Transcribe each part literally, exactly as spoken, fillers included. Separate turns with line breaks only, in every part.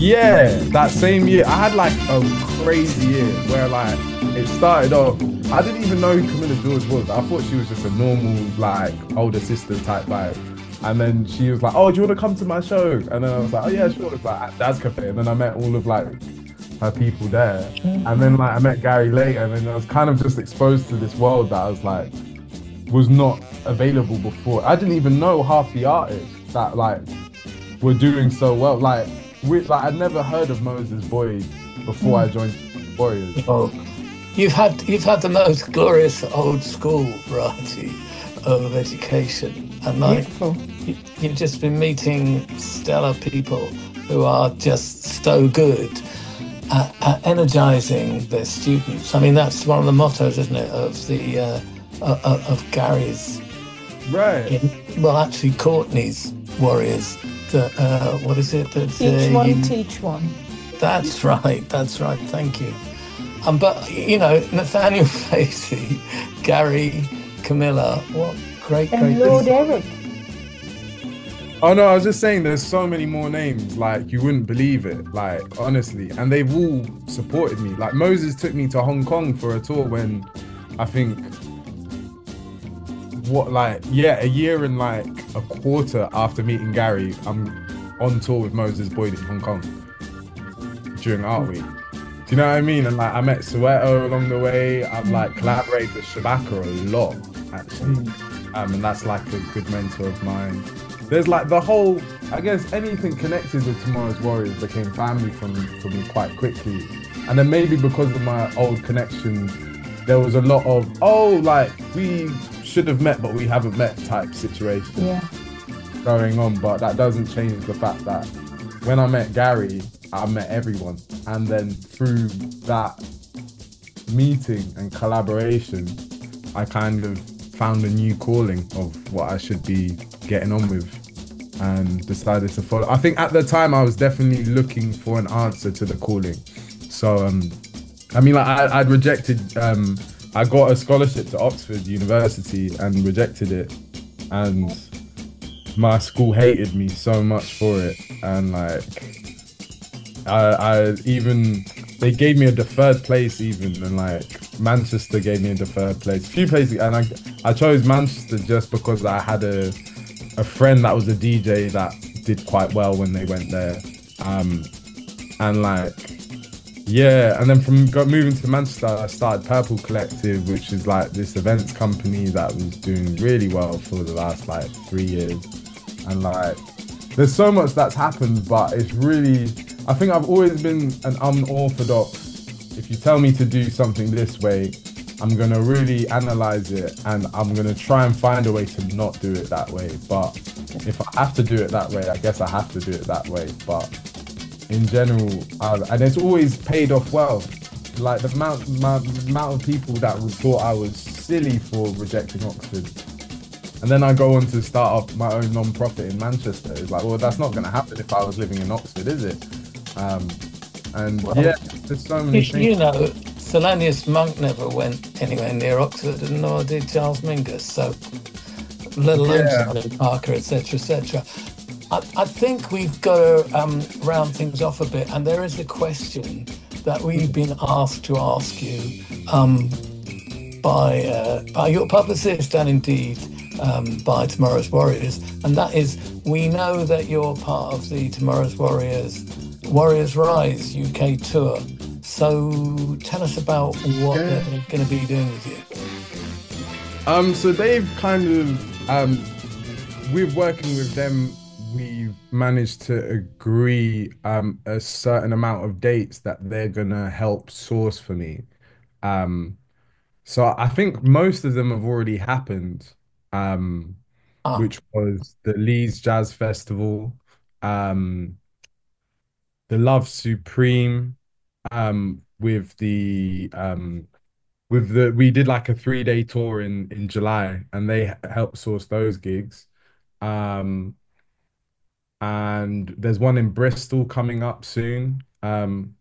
Yeah, that same year, I had like a crazy year where like it started off. I didn't even know who Camilla George was. I thought she was just a normal like older sister type vibe. And then she was like, "Oh, do you want to come to my show?" And then I was like, "Oh yeah, sure." It's like at Dad's Cafe, and then I met all of like her people there. And then like I met Gary later, and then I was kind of just exposed to this world that I was like was not available before. I didn't even know half the artists that like were doing so well. Like, we, like I'd never heard of Moses Boyd before I joined Warriors.
Oh, you've had you've had the most glorious old school variety of education, and like
Beautiful.
you, you've just been meeting stellar people who are just so good at, at energizing their students. I mean, that's one of the mottos, isn't it, of the uh, uh, of Gary's,
Right.
well, actually Courtney's Warriors. The, uh, what is it that
Each
uh,
one
you,
teach one.
that's right, that's right. Thank you. Um, but you know, Nathaniel Facey, Gary, Camilla, what great, great
And Lord
people.
Eric.
Oh no, I was just saying there's so many more names, like you wouldn't believe it, like honestly. And they've all supported me. Like Moses took me to Hong Kong for a tour when I think what like yeah, a year and like a quarter after meeting Gary, I'm on tour with Moses Boyd in Hong Kong during Art Week. Do you know what I mean? And like I met Soweto along the way. I've like collaborated with Shabaka a lot, actually. Um, and that's like a good mentor of mine. There's like the whole, I guess anything connected with Tomorrow's Warriors became family for me, for me quite quickly. And then maybe because of my old connections, there was a lot of, oh, like we should have met, but we haven't met type situation
Yeah.
going on. But that doesn't change the fact that when I met Gary, I met everyone. And then through that meeting and collaboration, I kind of found a new calling of what I should be getting on with and decided to follow. I think at the time I was definitely looking for an answer to the calling. So, um, I mean, like I, I'd rejected, um, I got a scholarship to Oxford University and rejected it. And my school hated me so much for it. And like, I, I even, they gave me a deferred place even, and like Manchester gave me a deferred place, a few places, and I, I chose Manchester just because I had a, a friend that was a D J that did quite well when they went there, um, and like, yeah, and then from got, moving to Manchester, I started Purple Collective, which is like this events company that was doing really well for the last like three years, and like, there's so much that's happened, but it's really, I think I've always been an unorthodox. If you tell me to do something this way, I'm gonna really analyze it and I'm gonna try and find a way to not do it that way. But if I have to do it that way, I guess I have to do it that way. But in general, uh, and it's always paid off well. Like the amount, amount, amount of people that thought I was silly for rejecting Oxford. And then I go on to start up my own non-profit in Manchester. It's like, well, that's not going to happen if I was living in Oxford, is it? Um, and
Well,
yeah, there's so many
you,
things.
you know, Thelonious Monk never went anywhere near Oxford, and nor did Charles Mingus. So, let alone
Yeah.
Charlie Parker, et cetera, et cetera. I, I think we've got to um, round things off a bit, and there is a question that we've been asked to ask you um, by uh, by your publicist and indeed um, by Tomorrow's Warriors, and that is, we know that you're part of the Tomorrow's Warriors Warriors Rise U K tour. So tell us about what
Yeah.
they're going to be doing with you.
Um, so they've kind of, um, we're working with them. We've managed to agree um, a certain amount of dates that they're gonna help source for me. Um, so I think most of them have already happened. Um,
Ah,
which was the Leeds Jazz Festival, um, the Love Supreme, um, with the um, with the we did like a three day tour in in July, and they h- helped source those gigs. Um, and there's one in Bristol coming up soon. Um,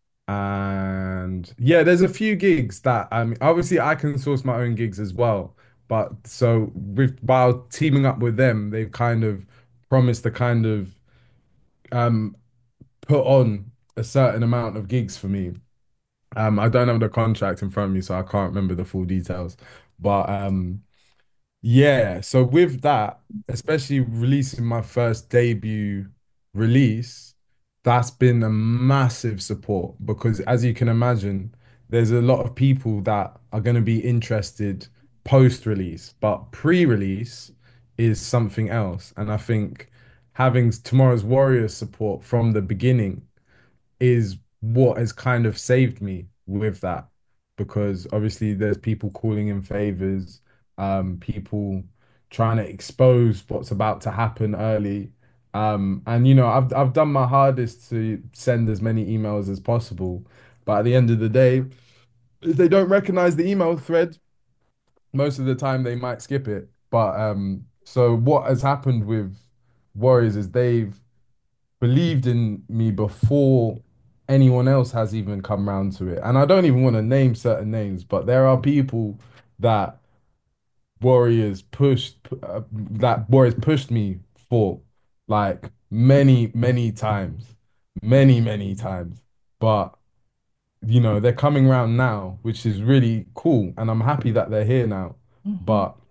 and yeah, there's a few gigs that I mean, obviously I can source my own gigs as well. But so with while teaming up with them, they've kind of promised to kind of um put on a certain amount of gigs for me. Um, I don't have the contract in front of me, so I can't remember the full details. But um, yeah, so with that, especially releasing my first debut release, that's been a massive support because as you can imagine, there's a lot of people that are going to be interested post-release, but pre-release is something else. And I think having Tomorrow's Warriors support from the beginning is what has kind of saved me with that because obviously there's people calling in favors, um, people trying to expose what's about to happen early. Um, and you know, I've I've done my hardest to send as many emails as possible, but at the end of the day, if they don't recognize the email thread, most of the time they might skip it. But um, so what has happened with Warriors is they've believed in me before anyone else has even come round to it. And I don't even want to name certain names, but there are people that Warriors pushed uh, that Warriors pushed me for like many, many times, many, many times. But you know, they're coming round now, which is really cool, and I'm happy that they're here now.
Mhm.
But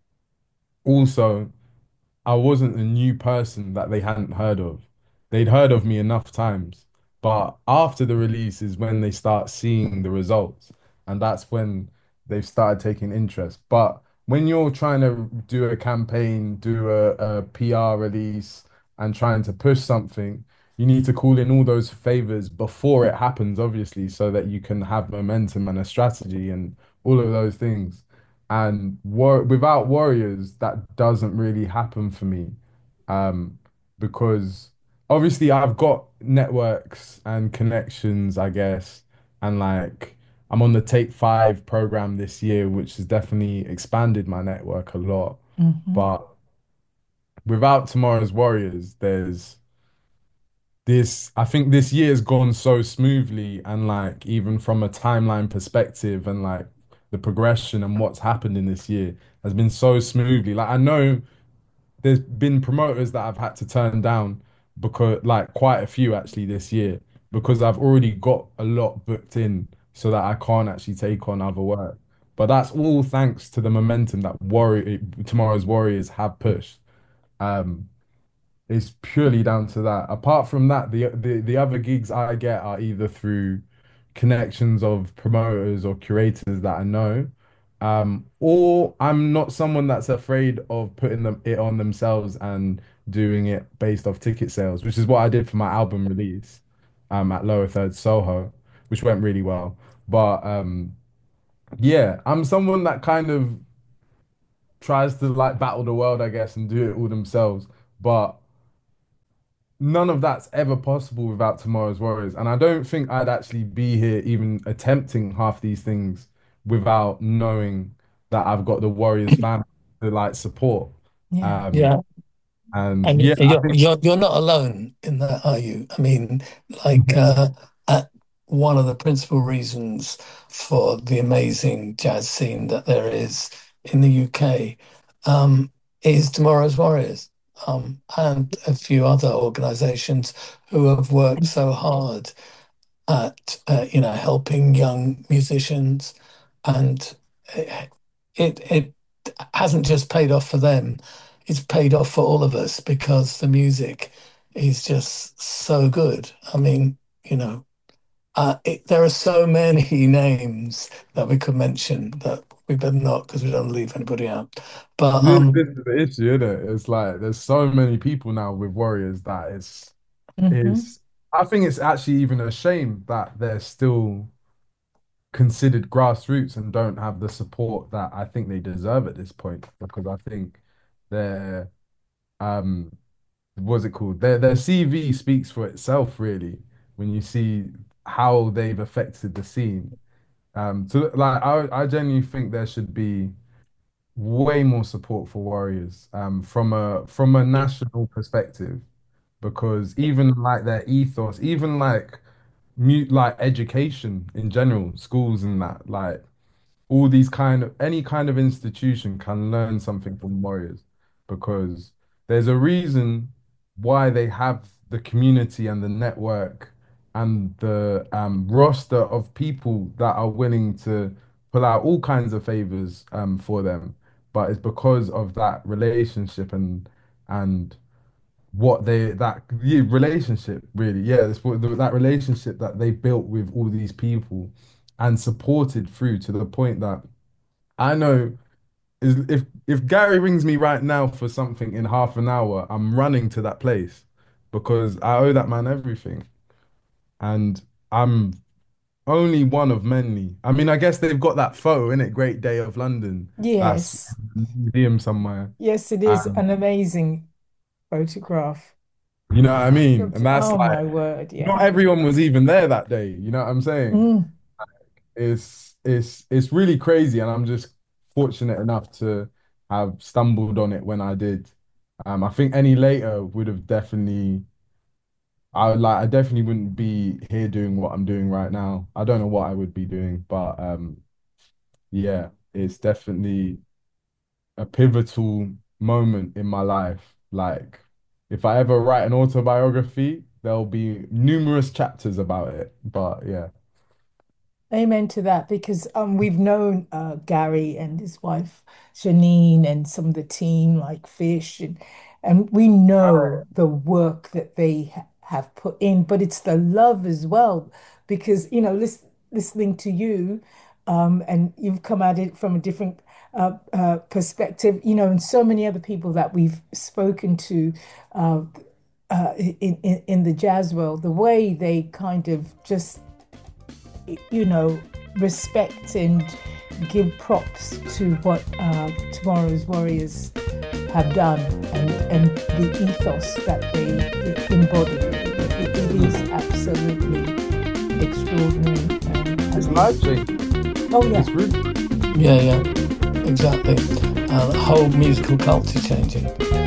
also I wasn't a new person that they hadn't heard of. They'd heard of me enough times, but after the release is when they start seeing the results, and that's when they've started taking interest. But when you're trying to do a campaign, do a, P R release, and trying to push something, you need to call in all those favors before it happens, obviously, so that you can have momentum and a strategy and all of those things. And war without Warriors, that doesn't really happen for me. Um, because obviously I've got networks and connections, I guess, and like I'm on the Take Five program this year, which has definitely expanded my network a lot.
Mhm.
But without Tomorrow's Warriors, there's this, I think this year's gone so smoothly, and like even from a timeline perspective, and like the progression and what's happened in this year has been so smoothly. Like I know there's been promoters that I've had to turn down because like quite a few actually this year because I've already got a lot booked in so that I can't actually take on other work. But that's all thanks to the momentum that Warrior Tomorrow's Warriors have pushed. Um, it's purely down to that. Apart from that, the the the other gigs I get are either through connections of promoters or curators that I know, um, or I'm not someone that's afraid of putting them it on themselves and doing it based off ticket sales, which is what I did for my album release, um, at Lower Third Soho, which went really well. But um, yeah, I'm someone that kind of tries to like battle the world, I guess, and do it all themselves, but none of that's ever possible without Tomorrow's Warriors. And I don't think I'd actually be here even attempting half these things without knowing that I've got the Warriors family to like support.
Yeah.
Um,
Yeah.
and
And
yeah, I
you're
think
you're you're not alone in that, are you? I mean, like
Mhm.
uh, uh, one of the principal reasons for the amazing jazz scene that there is in the U K um, is Tomorrow's Warriors, um, and a few other organisations who have worked so hard at uh, you know helping young musicians, and it, it it hasn't just paid off for them, it's paid off for all of us because the music is just so good. I mean, you know, uh, it, there are so many names that we could mention that we better not because we don't leave anybody out. But
this,
um,
this is the issue, isn't it? It's like there's so many people now with Warriors that it's
mhm.
it's I think it's actually even a shame that they're still considered grassroots and don't have the support that I think they deserve at this point because I think they're um what's it called? Their their C V speaks for itself, really, when you see how they've affected the scene. Um, so like I I genuinely think there should be way more support for Warriors, um, from a from a national perspective, because even like their ethos, even like mute like education in general, schools and that, like all these kind of any kind of institution can learn something from Warriors because there's a reason why they have the community and the network and the um, roster of people that are willing to pull out all kinds of favors um, for them. But it's because of that relationship and and what they that yeah, relationship really, yeah, it's what that relationship that they built with all these people and supported through to the point that I know is if if Gary rings me right now for something in half an hour, I'm running to that place because I owe that man everything. And I'm only one of many. I mean, I guess they've got that photo in it, Great Day of London. That's
Yes.
in a museum somewhere.
Yes, it is
And
an amazing photograph.
you know what I mean? And that's
Oh
like
my word,
not
yeah.
everyone was even there that day. You know what I'm saying?
Mm.
It's it's it's really crazy, and I'm just fortunate enough to have stumbled on it when I did. Um, I think any later would have definitely I would like I definitely wouldn't be here doing what I'm doing right now. I don't know what I would be doing, but um yeah, it's definitely a pivotal moment in my life. Like if I ever write an autobiography, there'll be numerous chapters about it. But yeah.
Amen to that, because um we've known uh Gary and his wife Janine and some of the team like Fish, and and we know the work that they ha have put in, but it's the love as well, because you know lis listening to you, um and you've come at it from a different uh, uh perspective, you know, and so many other people that we've spoken to uh, uh in, in in the jazz world, the way they kind of just, you know, respect and give props to what uh, Tomorrow's Warriors have done, and, and the ethos that they embody. It, it is absolutely extraordinary and
It's
amazing.
life changing.
Oh, yeah.
It's really
Yeah, yeah, exactly. Uh, the whole musical culture changing.